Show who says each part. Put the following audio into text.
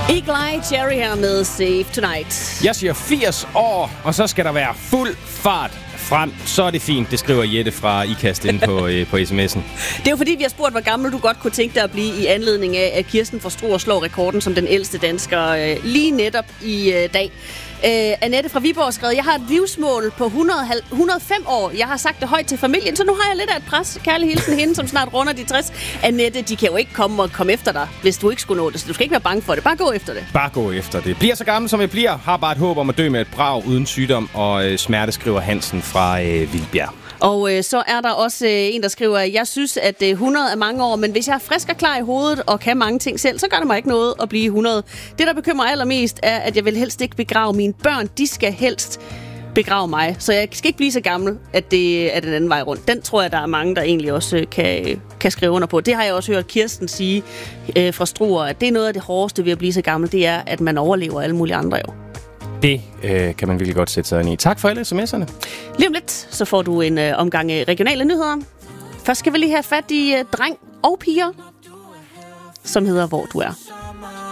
Speaker 1: Eagle-Eye Cherry her med Save Tonight.
Speaker 2: Jeg siger 80 år, og så skal der være fuld fart frem. Så er det fint, det skriver Jette fra IKAST inde på sms'en.
Speaker 1: Det er jo fordi, vi har spurgt, hvor gammel du godt kunne tænke dig at blive i anledning af, at Kirsten fra Struer slår rekorden som den ældste dansker lige netop i dag. Annette fra Viborg har skrevet, jeg har et livsmål på 105 år. Jeg har sagt det højt til familien, så nu har jeg lidt af et pres. Kærlig hilsen hende, som snart runder de 60. Annette, de kan jo ikke komme efter dig, hvis du ikke skulle nå det. Så du skal ikke være bange for det. Bare gå efter det.
Speaker 2: Bare gå efter det. Bliver så gammel, som jeg bliver. Har bare et håb om at dø med et brag uden sygdom og smerte, skriver Hansen fra Vildbjerg.
Speaker 1: Og så er der også en, der skriver, jeg synes, at 100 er mange år, men hvis jeg er frisk og klar i hovedet og kan mange ting selv, så gør det mig ikke noget at blive 100. Det, der bekymrer allermest, er, at jeg vil helst ikke begrave mine børn. De skal helst begrave mig. Så jeg skal ikke blive så gammel, at det er den anden vej rundt. Den tror jeg, der er mange, der egentlig også kan skrive under på. Det har jeg også hørt Kirsten sige fra Struer, at det er noget af det hårdeste ved at blive så gammel, det er, at man overlever alle mulige andre jo.
Speaker 2: Det kan man virkelig godt sætte sig ind i. Tak for alle sms'erne.
Speaker 1: Lige om lidt, så får du en omgang regionale nyheder. Først skal vi lige have fat i dreng og piger, som hedder Hvor du er.